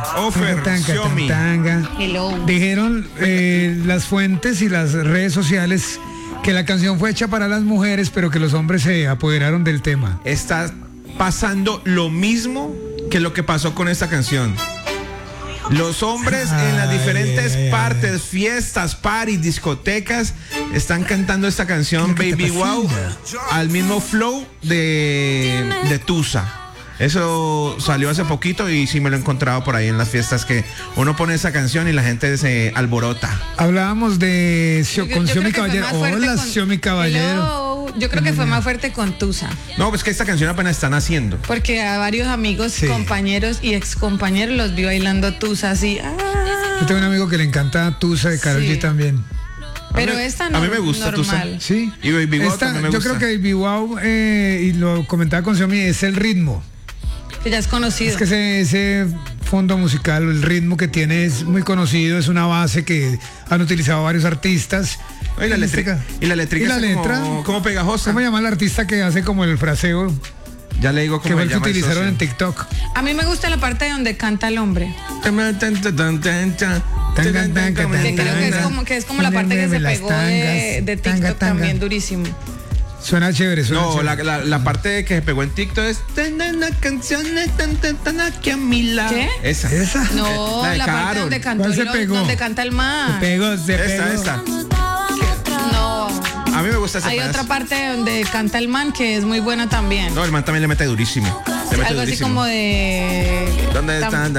Offer, Xiaomi. Hello. Dijeron las fuentes y las redes sociales que la canción fue hecha para las mujeres, pero que los hombres se apoderaron del tema. Está pasando lo mismo que lo que pasó con esta canción. Los hombres en las diferentes partes, fiestas, parties, discotecas, están cantando esta canción Baby Wow al mismo flow de Tusa. Eso salió hace poquito y sí me lo he encontrado por ahí en las fiestas, que uno pone esa canción y la gente se alborota. Hablábamos de con Yo Xiaomi creo que fue Caballero. más fuerte Hola, con- Xiaomi Caballero. Hello. Yo creo que fue más fuerte con Tusa, No, pues que esta canción apenas están haciendo. porque a varios amigos, Sí. compañeros y excompañeros los vi bailando Tusa así. Yo tengo un amigo que le encanta Tusa de Karol Sí. G también. Pero mí- esta a no mí me gusta Tusa. normal. Sí. Y Baby Wow Esta, también me yo gusta. creo que Baby Wow, y lo comentaba con Xiaomi, es el ritmo. Que ya es conocido. Es que ese fondo musical, el ritmo que tiene es muy conocido, es una base que han utilizado varios artistas. Y la letra, ¿Y la letra? como pegajosa. ¿Cómo se llama el artista que hace como el fraseo Ya le digo que cómo fue se el que llama el utilizaron en socio. TikTok? A mí me gusta la parte donde canta el hombre. Que Que es como la parte que se Las pegó tangas, de tanga, TikTok tanga. también durísimo. Suena chévere, suena No, chévere. la parte que se pegó en TikTok es una canción aquí a mi lado. ¿Qué? Esa. ¿Esa? No, La de la parte Karol. donde cantó ¿Cuál se el- pegó? donde canta el man. Se pegó. Esta. No. A mí me gusta esa Hay pedazo. otra parte donde canta el man que es muy buena también. No, el man también le mete durísimo. Le mete Algo así durísimo. como de. ¿Dónde están?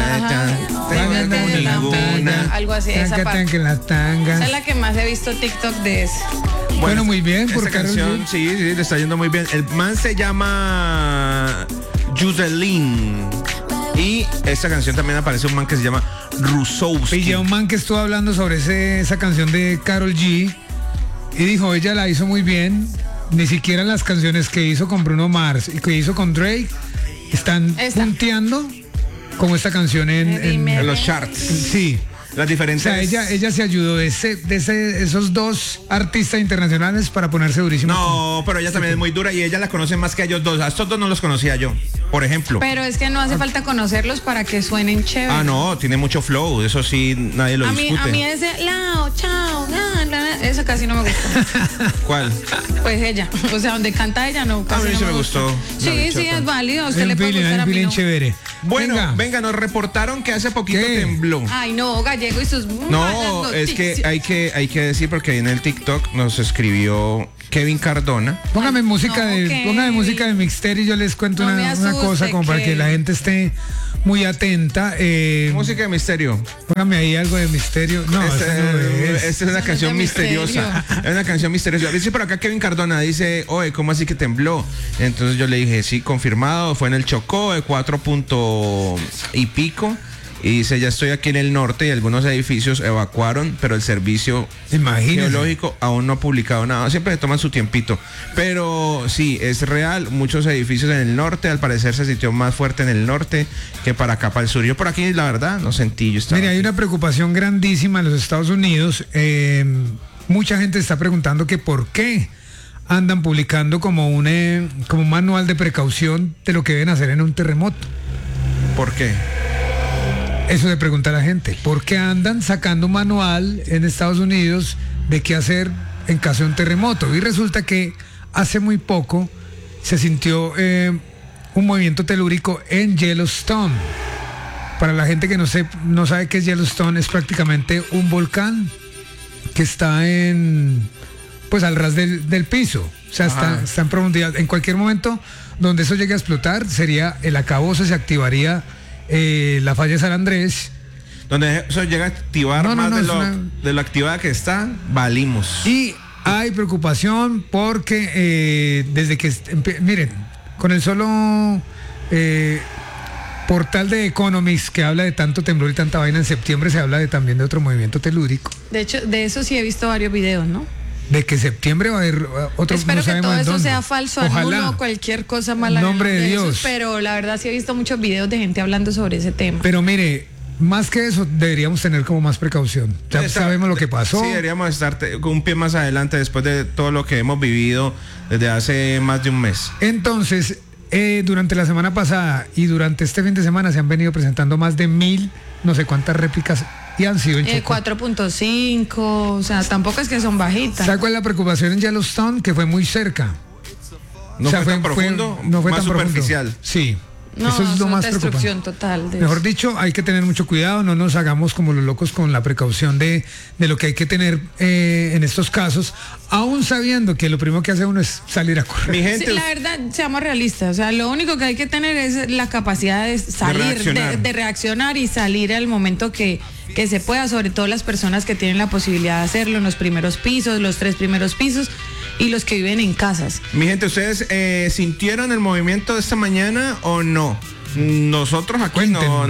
Algo así, esa parte. Que las tangas. Esa es la que más he visto TikTok de eso. Bueno, muy bien, por esta Karol canción, G. sí, le está yendo muy bien. El man se llama Judelin. Y esta canción también aparece un man que se llama Rusowski. Y un man que estuvo hablando sobre esa canción de Karol G y dijo, ella la hizo muy bien. Ni siquiera las canciones que hizo con Bruno Mars y que hizo con Drake están Esta. punteando como esta canción en En los charts. sí. Las O diferencias. sea, ella se ayudó de esos dos artistas internacionales para ponerse durísimo. No, pero ella también es muy dura y ella la conoce más que a ellos dos. A estos dos no los conocía yo, por ejemplo. Pero es que no hace falta conocerlos para que suenen chévere. Ah, no, tiene mucho flow, eso sí, nadie lo A mí discute. ese lao, chao, eso casi no me gusta. ¿Cuál? Pues ella, o sea, donde canta ella no. A Casi mí no sí me gustó. La Sí, bichota. sí, es válido. A usted Hay le un puede feeling, gustar, a mí no. chévere. Bueno, venga, nos reportaron que hace poquito ¿Qué? tembló. Ay, no, Gallego y sus No, malas es que noticias. hay que decir, porque ahí en el TikTok nos escribió Kevin Cardona. Póngame música no, póngame música de Mixter y yo les cuento No me una cosa asuste, como para que Kevin. la gente esté muy atenta. Música de misterio. Póngame ahí algo de misterio. No, Esta esa no es. es una es canción de misteriosa. Es una canción misteriosa. Dice por acá Kevin Cardona, dice, oye, ¿cómo así que tembló? Entonces yo le dije, sí, confirmado, fue en el Chocó de 4 punto y pico. Y dice, ya estoy aquí en el norte y algunos edificios evacuaron, pero el servicio Imagínese. geológico aún no ha publicado nada. Siempre se toman su tiempito. Pero sí, es real. Muchos edificios en el norte, al parecer se sintió más fuerte en el norte que para acá, para el sur. Yo por aquí, la verdad, no sentí. Yo estaba Mire, hay una preocupación grandísima en los Estados Unidos. Mucha gente está preguntando que por qué andan publicando como un manual de precaución de lo que deben hacer en un terremoto. ¿Por qué? Eso se pregunta la gente. ¿Por qué andan sacando un manual en Estados Unidos de qué hacer en caso de un terremoto? Y resulta que hace muy poco se sintió un movimiento telúrico en Yellowstone. Para la gente que no sabe qué es Yellowstone, es prácticamente un volcán que está pues al ras del piso. O sea, está en profundidad. En cualquier momento donde eso llegue a explotar, sería el acabose, se activaría la falla de San Andrés. Donde eso llega a activar No, más no, de lo activada que está, valimos. Y hay preocupación porque desde que, miren, con el solo portal de Economics que habla de tanto temblor y tanta vaina, en septiembre se habla también de otro movimiento telúrico. De hecho, de eso sí he visto varios videos, ¿no? De que septiembre va a haber otro. Espero no que sabemos todo en eso dónde. sea falso, Ojalá. alguno o cualquier cosa mala. En nombre de esos, Dios. pero la verdad sí he visto muchos videos de gente hablando sobre ese tema. Pero mire, más que eso, deberíamos tener como más precaución. Ya sabemos lo que pasó. Sí, deberíamos estar con un pie más adelante después de todo lo que hemos vivido desde hace más de un mes. Entonces, durante la semana pasada y durante este fin de semana se han venido presentando más de 1.000, no sé cuántas réplicas, y han sido en Chocó. 4.5, o sea, tampoco es que son bajitas. ¿Sabes cuál es la preocupación en Yellowstone? Que fue muy cerca. No fue tan profundo, no fue más tan profundo. superficial. Sí. No, eso es lo más destrucción preocupante. total. Mejor dicho, hay que tener mucho cuidado, no nos hagamos como los locos con la precaución de lo que hay que tener en estos casos, aún sabiendo que lo primero que hace uno es salir a correr. Mi gente, Sí, la verdad, seamos realistas, o sea, lo único que hay que tener es la capacidad de salir, de reaccionar y salir al momento que se pueda, sobre todo las personas que tienen la posibilidad de hacerlo en los primeros pisos, los 3 primeros pisos y los que viven en casas. mi gente, ¿ustedes sintieron el movimiento de esta mañana o no? Nosotros aquí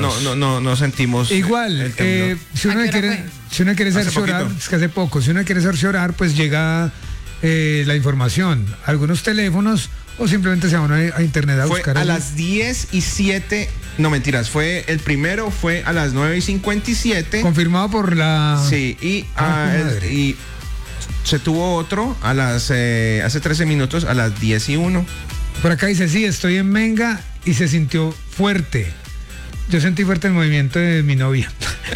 no sentimos. Igual, el temblor. si uno ¿A qué hora quiere, fue? si uno quiere Hace cerciorar, poquito. es que hace poco, si uno quiere cerciorar, pues llega la información, algunos teléfonos o simplemente se van a internet a Fue buscar. a allí. las 10:07. No, mentiras. El primero fue a las 9:57. Confirmado por la... Sí, madre. y se tuvo otro a las hace 13 minutos a las 10:01. Por acá dice, sí, estoy en Menga y se sintió fuerte. Yo sentí fuerte el movimiento de mi novia.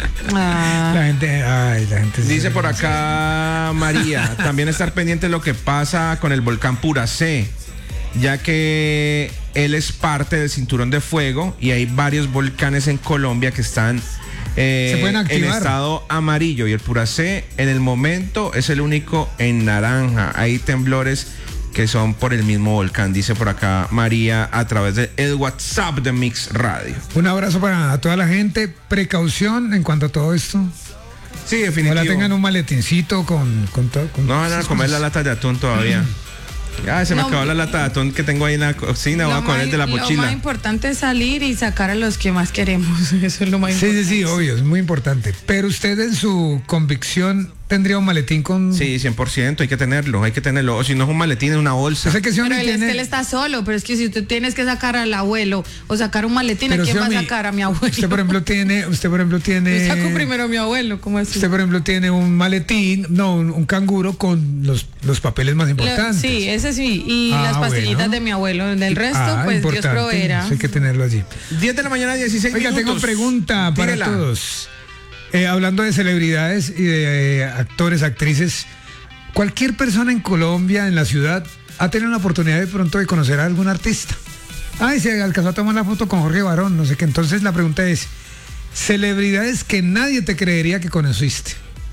Ah, La gente... Dice por acá María, también estar pendiente de lo que pasa con el volcán Puracé, ya que él es parte del cinturón de fuego y hay varios volcanes en Colombia que están pueden en activar. estado amarillo, y el Puracé en el momento es el único en naranja. Hay temblores que son por el mismo volcán, dice por acá María a través del WhatsApp de Mix Radio. Un abrazo para toda la gente. Precaución en cuanto a todo esto. Sí, definitivo. Ojalá tengan un maletincito con todo. No van a comer la lata de atún todavía. Ya se me No, acabó la lata de atún que tengo ahí en la cocina. Voy a comer el de la Lo mochila. más importante es salir y sacar a los que más queremos. Eso es lo más importante. Sí, obvio, es muy importante. Pero usted en su convicción tendría un maletín con... Sí, 100%, hay que tenerlo. O si no es un maletín, es una bolsa. O sea que si uno Pero es que él tiene... está solo, pero es que si tú tienes que sacar al abuelo o sacar un maletín, ¿a Pero quién si va a mí- sacar? A mi abuelo. Usted por ejemplo tiene... Yo saco primero a mi abuelo, ¿cómo es? Usted por ejemplo tiene un maletín, no, un canguro con los papeles más importantes. Sí, ese sí. Y las pastillitas bueno. de mi abuelo. Del resto, pues Dios importante, proveerá. eso hay que tenerlo allí. 10 de la mañana, 16 Oiga, minutos. tengo pregunta para Tírela. todos. Hablando de celebridades y de actores, actrices, cualquier persona en Colombia, en la ciudad, ha tenido la oportunidad de pronto de conocer a algún artista. Ay, se alcanzó a tomar la foto con Jorge Barón, no sé qué. Entonces la pregunta es, celebridades que nadie te creería que conociste.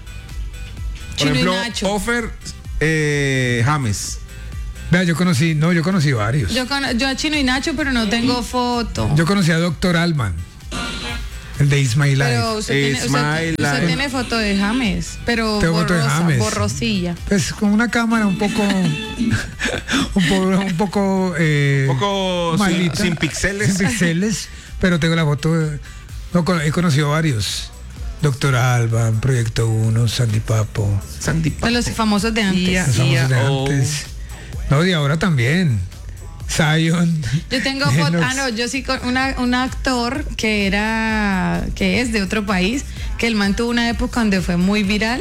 Por Chino y ejemplo, Nacho. Ofer James. Vea, yo conocí varios. Yo a Chino y Nacho, pero no tengo foto. Yo conocí a Doctor Alman, el de Ismail Pero Live. usted tiene foto de James, pero Tengo foto de borrosa, James. borrosilla. Pues con una cámara un poco un poco Un poco malita, sin pixeles. sin pixeles, pero tengo la foto he conocido varios. Doctor Alban, Proyecto 1, Sandy Papo, Sandy De los famosos de antes. Ia. los famosos de oh. antes. No, de ahora también. Zion. Yo tengo foto, yo sí con un actor que es de otro país, que el man tuvo una época donde fue muy viral,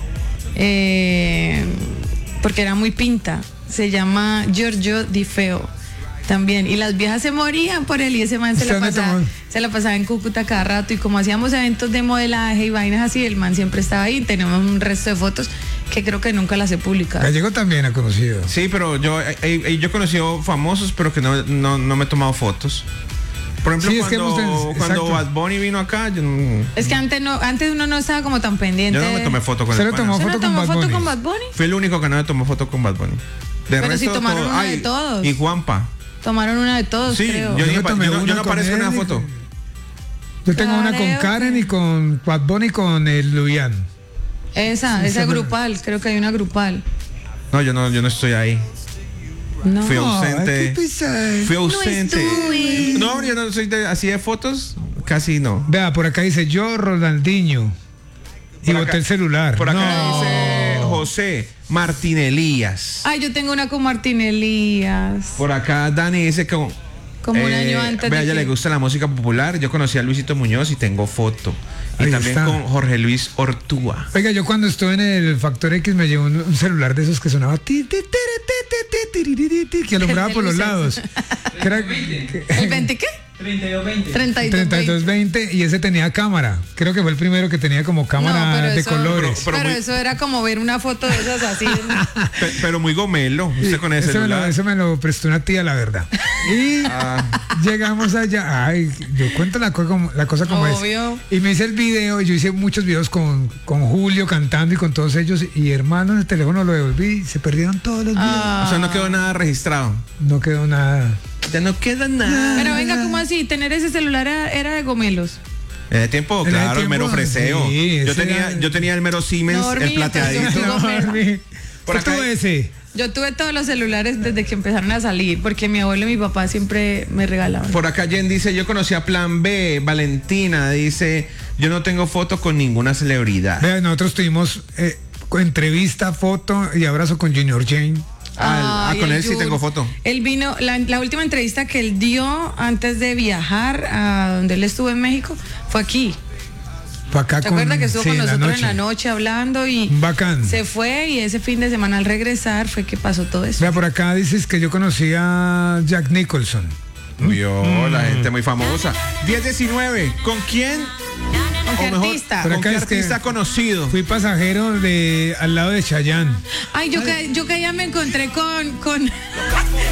porque era muy pinta. Se llama Giorgio Di Feo también, y las viejas se morían por él, y ese man se la pasaba en Cúcuta cada rato, y como hacíamos eventos de modelaje y vainas así, el man siempre estaba ahí. Tenemos un resto de fotos que creo que nunca las he publicado. Gallego también ha conocido. Sí, pero yo he conocido famosos, pero que no me he tomado fotos. Por ejemplo, Sí, es que cuando exacto. Bad Bunny vino acá, yo no Es que antes uno no estaba como tan pendiente. me tomé foto con Se el lo pana. tomó ¿Usted foto no tomó con Bad foto Bunny? con Bad Bunny? Fui el único que no me tomó foto con Bad Bunny. De Pero si tomaron una de todos. Y Juanpa. Tomaron una de todos, Sí, creo. yo me tomé no una con aparezco en él esa y- foto. Yo tengo una con Creo Karen que- y con Bad Bunny y con el Luian. Esa grupal, creo que hay una grupal. No, yo no estoy ahí. No. Fui ausente. ¿qué pensáis? Fui ausente. estuve. No, yo no soy así de fotos. Casi no. Vea, por acá dice yo, Ronaldinho. Y Por acá- boté el celular. Por acá No. dice José Martín Elías. Ay, yo tengo una con Martín Elías. Por acá Dani dice que Como un año antes vea, de a ella que- le gusta la música popular. Yo conocí a Luisito Muñoz y tengo foto. Y Ahí también está. con Jorge Luis Ortúa. Oiga, yo cuando estuve en el Factor X me llevé un celular de esos que sonaba que alumbraba por los lados. Que era, ¿El 20 qué? 3220. 3220 y ese tenía cámara. Creo que fue el primero que tenía como cámara No, pero de eso- colores. Pero Pero muy- eso era como ver una foto de esas así. Pero muy gomelo, usted con ese celular. Eso me lo prestó una tía, la verdad. Y llegamos allá. Ay, yo cuento la cosa como Obvio. es. Y me hice el video, y yo hice muchos videos con Julio cantando y con todos ellos. Y hermano, el teléfono lo devolví y se perdieron todos los videos. O sea, no quedó nada registrado. No quedó nada. Ya no queda nada. Pero venga, ¿cómo así? Tener ese celular era de gomelos. En ese tiempo, En ese claro, el tiempo, mero freseo. sí, yo, ese tenía, era- yo tenía el mero Siemens, No, el hormiga, plateadito. pero yo- Por acá Tú hay- ese. Yo tuve todos los celulares desde que empezaron a salir, porque mi abuelo y mi papá siempre me regalaban. Por acá Jen dice, yo conocí a Plan B. Valentina dice, yo no tengo foto con ninguna celebridad. Vean, nosotros tuvimos entrevista, foto y abrazo con Junior Jane. Ay, Con el él sí Jun. tengo foto. Él vino, la última entrevista que él dio antes de viajar a donde él estuvo en México fue aquí. Fue acá ¿Te acuerdas que estuvo sí, con en la nosotros en la noche. noche hablando y Bacán. se fue y ese fin de semana al regresar fue que pasó todo eso? Vea, por acá dices que yo conocí a Jack Nicholson. Vio la gente muy famosa. 10-19. ¿Con quién? ¿Con qué O mejor, artista? Pero ¿con acá qué es que- artista conocido? Fui pasajero al lado de Chayanne. Ay, yo que ya me encontré con